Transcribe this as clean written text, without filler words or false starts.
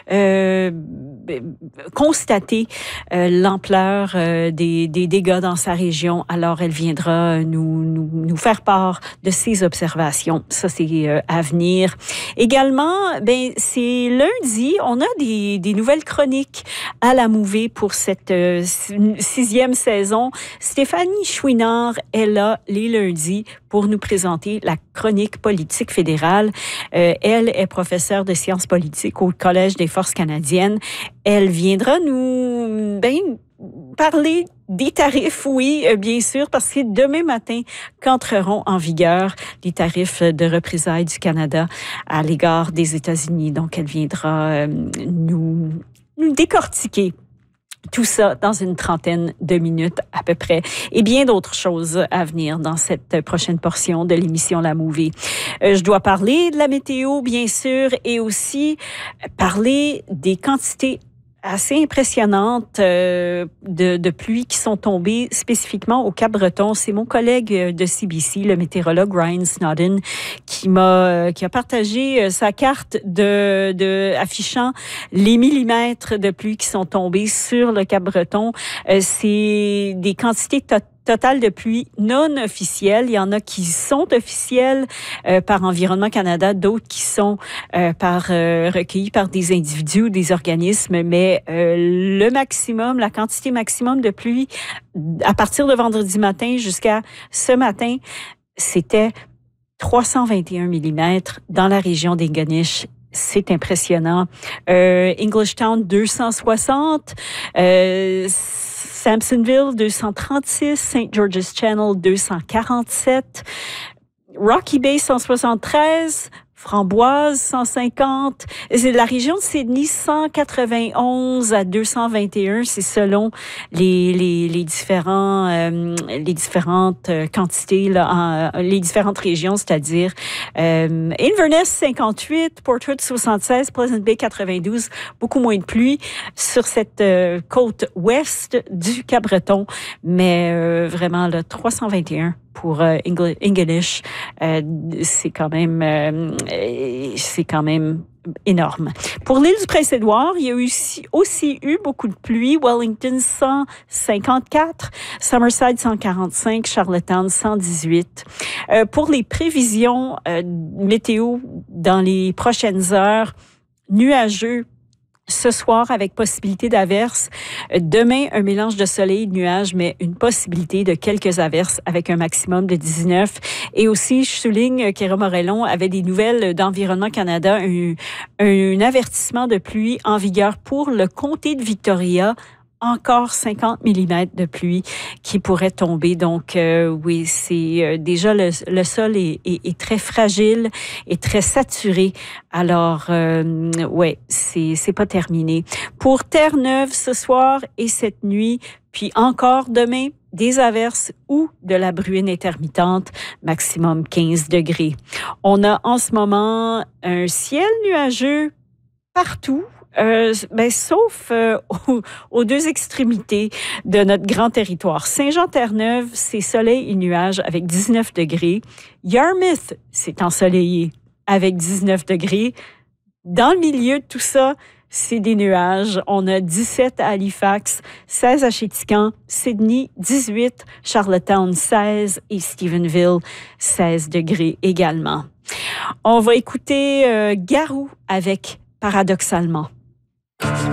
constater l'ampleur des dégâts dans sa région. Alors, elle viendra nous faire part de ses observations. Ça, c'est à venir. Également, c'est lundi, on a des nouvelles chroniques à la Mouvée pour cette 6e saison. Stéphanie Chouinard est là les lundis pour nous présenter la chronique politique fédérale. Elle est professeure de sciences politiques au Collège des Forces canadiennes. Elle viendra nous parler des tarifs, oui, bien sûr, parce que c'est demain matin qu'entreront en vigueur les tarifs de représailles du Canada à l'égard des États-Unis. Donc, elle viendra nous décortiquer tout ça dans une trentaine de minutes à peu près. Et bien d'autres choses à venir dans cette prochaine portion de l'émission La Mouvée. Je dois parler de la météo, bien sûr, et aussi parler des quantités assez impressionnantes de pluie qui sont tombées spécifiquement au Cap-Breton. C'est mon collègue de CBC, le météorologue Ryan Snodden, qui a partagé sa carte affichant les millimètres de pluie qui sont tombés sur le Cap-Breton. C'est des quantités totales de pluie non officielles. Il y en a qui sont officielles par Environnement Canada, d'autres qui sont recueillies par des individus ou des organismes, mais le maximum, la quantité maximum de pluie à partir de vendredi matin jusqu'à ce matin, c'était 321 millimètres dans la région des Goniches. C'est impressionnant. Englishtown, 260. Sampsonville, 236. St. George's Channel, 247. Rocky Bay, 173. Framboise, 150. C'est la région de Sydney, 191 à 221. C'est selon les différentes quantités, là, les différentes régions, c'est-à-dire Inverness, 58, Port Hood, 76, Pleasant Bay, 92. Beaucoup moins de pluie sur cette côte ouest du Cap-Breton, mais vraiment, là, 321. Pour English, c'est quand même énorme. Pour l'île du Prince-Édouard, il y a aussi eu beaucoup de pluie. Wellington, 154. Summerside, 145. Charlottetown, 118. Pour les prévisions météo dans les prochaines heures, nuageux ce soir avec possibilité d'averses. Demain, un mélange de soleil et de nuages, mais une possibilité de quelques averses avec un maximum de 19. Et aussi, je souligne qu'Héra Morellon avait des nouvelles d'Environnement Canada, un avertissement de pluie en vigueur pour le comté de Victoria. Encore 50 millimètres de pluie qui pourrait tomber. Donc, oui, c'est déjà le sol est très fragile et très saturé. Alors, ouais, c'est pas terminé. Pour Terre-Neuve ce soir et cette nuit, puis encore demain, des averses ou de la bruine intermittente, maximum 15 degrés. On a en ce moment un ciel nuageux partout. Sauf aux deux extrémités de notre grand territoire. Saint-Jean-Terre-Neuve, c'est soleil et nuages avec 19 degrés. Yarmouth, c'est ensoleillé avec 19 degrés. Dans le milieu de tout ça, c'est des nuages. On a 17 à Halifax, 16 à Chéticamp, Sydney, 18, Charlottetown, 16 et Stephenville, 16 degrés également. On va écouter Garou avec Paradoxalement.